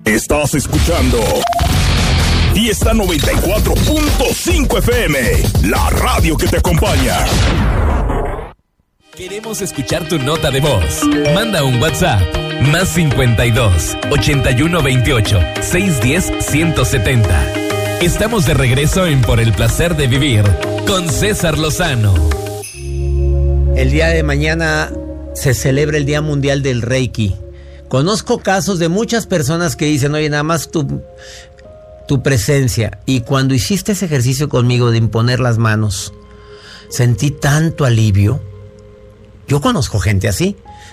Estás escuchando Fiesta 94.5 FM, la radio que te acompaña. Queremos escuchar tu nota de voz. Manda un WhatsApp más 52 81 28 610 170. Estamos de regreso en Por el Placer de Vivir con César Lozano. El día de mañana se celebra el Día Mundial del Reiki. Conozco casos de muchas personas que dicen, oye, nada más tu presencia. Y cuando hiciste ese ejercicio conmigo de imponer las manos, sentí tanto alivio. Yo conozco gente así.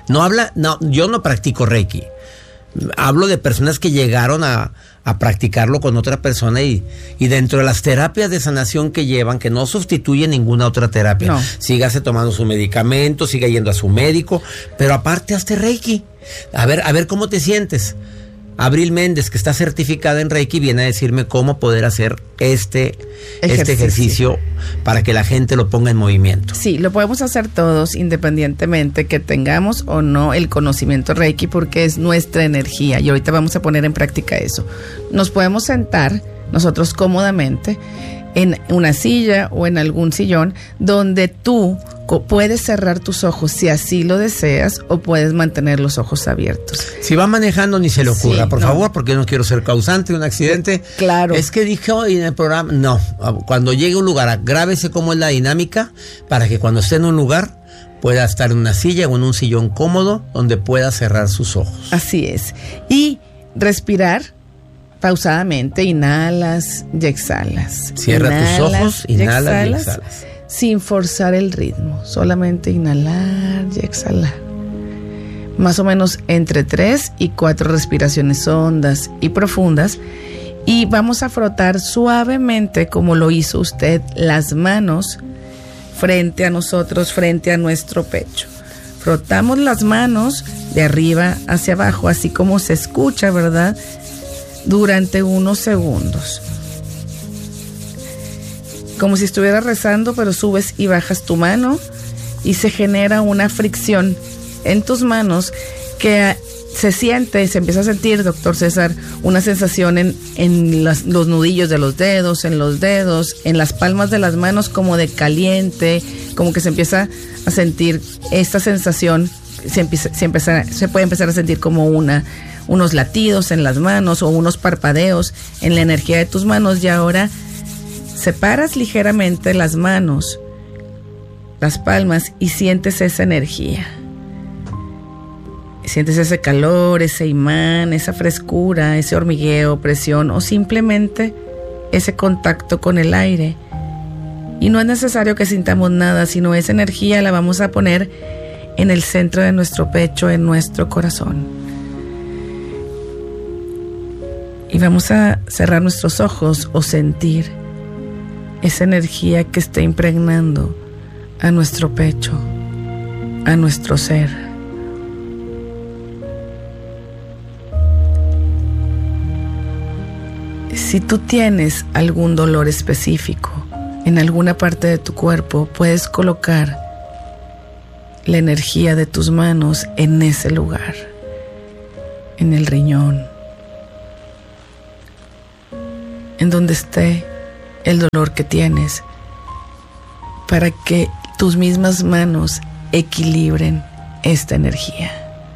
Yo no practico Reiki. Hablo de personas que llegaron a practicarlo con otra persona y dentro de las terapias de sanación que llevan, que no sustituye ninguna otra terapia. No. Sígase tomando su medicamento, siga yendo a su médico, pero aparte hazte Reiki. A ver cómo te sientes. Abril Méndez, que está certificada en Reiki, viene a decirme cómo poder hacer este ejercicio para que la gente lo ponga en movimiento. Sí, lo podemos hacer todos, independientemente que tengamos o no el conocimiento Reiki, porque es nuestra energía y ahorita vamos a poner en práctica eso. Nos podemos sentar nosotros cómodamente en una silla o en algún sillón donde tú puedes cerrar tus ojos si así lo deseas o puedes mantener los ojos abiertos. Si va manejando ni se le ocurra, sí, por favor, porque no quiero ser causante de un accidente. Claro. Es que dije hoy en el programa, no, cuando llegue a un lugar, grábese cómo es la dinámica para que cuando esté en un lugar pueda estar en una silla o en un sillón cómodo donde pueda cerrar sus ojos. Así es. Y respirar pausadamente, inhalas y exhalas. Cierra tus ojos, inhalas y exhalas. Sin forzar el ritmo, solamente inhalar y exhalar. Más o menos entre 3 y 4 respiraciones hondas y profundas. Y vamos a frotar suavemente, como lo hizo usted, las manos frente a nosotros, frente a nuestro pecho. Frotamos las manos de arriba hacia abajo, así como se escucha, ¿verdad? Durante unos segundos. Como si estuvieras rezando, pero subes y bajas tu mano y se genera una fricción en tus manos que se empieza a sentir, doctor César, una sensación en los nudillos de los dedos, en las palmas de las manos, como de caliente, como que se empieza a sentir esta sensación, se puede empezar a sentir como unos latidos en las manos o unos parpadeos en la energía de tus manos. Y ahora separas ligeramente las manos, las palmas, y sientes esa energía. Sientes ese calor, ese imán, esa frescura, ese hormigueo, presión o simplemente ese contacto con el aire. Y no es necesario que sintamos nada, sino esa energía la vamos a poner en el centro de nuestro pecho, en nuestro corazón. Y vamos a cerrar nuestros ojos o sentir esa energía que está impregnando a nuestro pecho, a nuestro ser. Si tú tienes algún dolor específico en alguna parte de tu cuerpo, puedes colocar la energía de tus manos en ese lugar, en el riñón, en donde esté el dolor que tienes, para que tus mismas manos equilibren esta energía.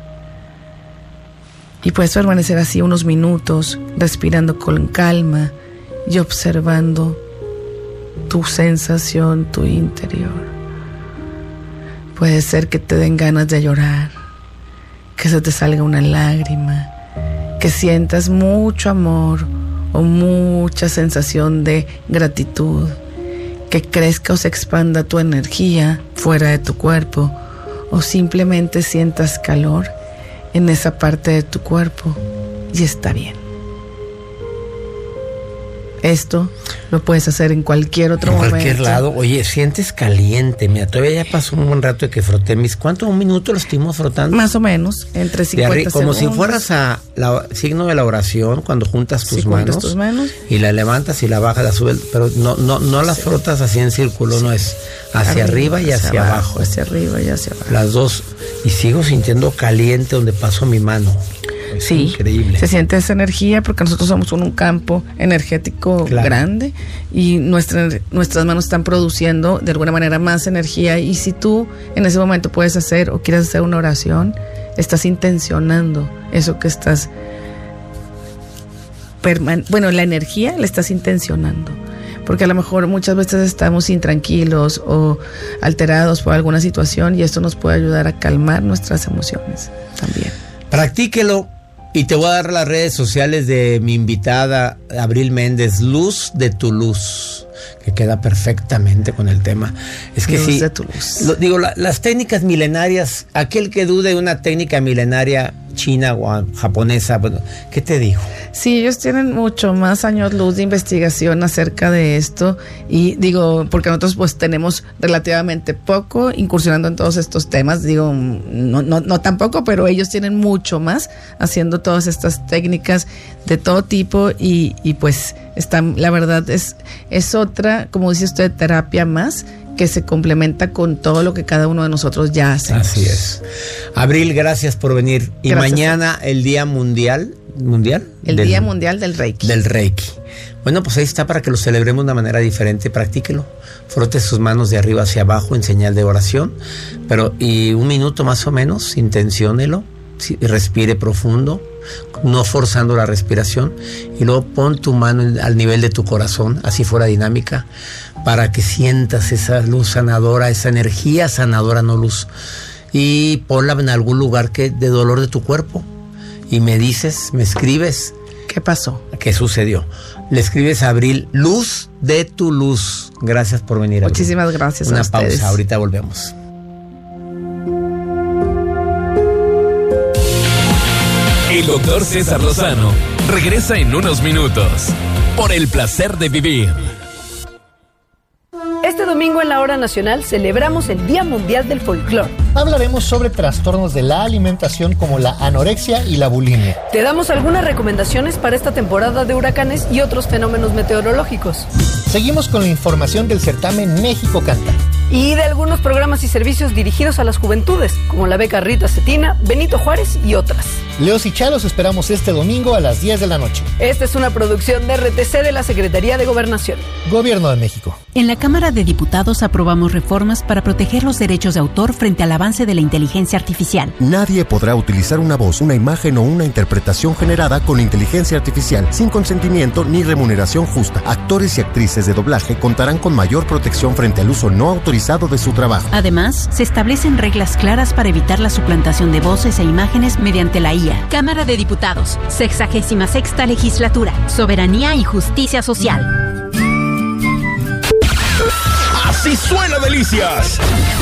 Y puedes permanecer así unos minutos, respirando con calma y observando tu sensación, tu interior. Puede ser que te den ganas de llorar, que se te salga una lágrima, que sientas mucho amor o mucha sensación de gratitud, que crezca o se expanda tu energía fuera de tu cuerpo, o simplemente sientas calor en esa parte de tu cuerpo y está bien. Esto lo puedes hacer en cualquier otro momento. En cualquier lado. Oye, sientes caliente. Mira, todavía ya pasó un buen rato de que froté mis... ¿Cuánto? ¿Un minuto lo estuvimos frotando? Más o menos, entre 50 como segundos. Si fueras a signo de la oración, cuando juntas tus manos y la levantas y la bajas, la subes, pero no las frotas así en círculo, no es hacia arriba y hacia abajo. Hacia arriba y hacia abajo. Las dos. Y sigo sintiendo caliente donde paso mi mano. Es sí, increíble. Se siente esa energía porque nosotros somos un campo energético grande y nuestras manos están produciendo de alguna manera más energía, y si tú en ese momento puedes hacer o quieres hacer una oración, estás intencionando eso que estás la energía la estás intencionando, porque a lo mejor muchas veces estamos intranquilos o alterados por alguna situación, y esto nos puede ayudar a calmar nuestras emociones también. Practíquelo, y te voy a dar las redes sociales de mi invitada Abril Méndez, Luz de tu Luz, que queda perfectamente con el tema. Es que Luz sí, de tu luz. las técnicas milenarias, aquel que dude de una técnica milenaria china o japonesa, bueno, ¿qué te dijo? Sí, ellos tienen mucho más años luz de investigación acerca de esto, y digo, porque nosotros pues tenemos relativamente poco incursionando en todos estos temas, digo, no tampoco, pero ellos tienen mucho más haciendo todas estas técnicas de todo tipo, y pues la verdad es otra, como dice usted, terapia más que se complementa con todo lo que cada uno de nosotros ya hace. Así es. Abril, gracias por venir. Y gracias. Mañana el Día Mundial. Día Mundial del Reiki. Del Reiki. Bueno, pues ahí está para que lo celebremos de una manera diferente. Practíquelo. Frote sus manos de arriba hacia abajo en señal de oración. Y 1 minuto más o menos, intenciónelo. Respire profundo, no forzando la respiración, y luego pon tu mano al nivel de tu corazón, así fuera dinámica, para que sientas esa luz sanadora, esa energía sanadora, no luz, y ponla en algún lugar de dolor de tu cuerpo, y me escribes ¿qué pasó? ¿Qué sucedió? Le escribes a Abril, Luz de tu Luz. Gracias por venir, Abril. Muchísimas gracias. Una a ustedes. pausa, ahorita volvemos. El doctor César Lozano regresa en unos minutos por el placer de vivir. Este domingo en la Hora Nacional celebramos el Día Mundial del Folclor. Hablaremos sobre trastornos de la alimentación como la anorexia y la bulimia. Te damos algunas recomendaciones para esta temporada de huracanes y otros fenómenos meteorológicos. Seguimos con la información del certamen México Canta. Y de algunos programas y servicios dirigidos a las juventudes, como la beca Rita Cetina, Benito Juárez y otras. Leos y Chalos esperamos este domingo a las 10 de la noche. Esta es una producción de RTC de la Secretaría de Gobernación. Gobierno de México. En la Cámara de Diputados aprobamos reformas para proteger los derechos de autor frente al avance de la inteligencia artificial. Nadie podrá utilizar una voz, una imagen o una interpretación generada con inteligencia artificial sin consentimiento ni remuneración justa. Actores y actrices de doblaje contarán con mayor protección frente al uso no autorizado de su trabajo. Además, se establecen reglas claras para evitar la suplantación de voces e imágenes mediante la IA. Cámara de Diputados, 66ª Legislatura, Soberanía y Justicia Social. Así suena Delicias.